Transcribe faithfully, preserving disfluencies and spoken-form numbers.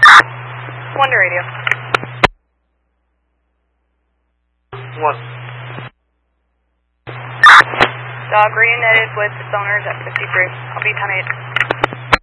One to radio. One. Dog reunited with its owners at fifty-three. I'll be ten eight.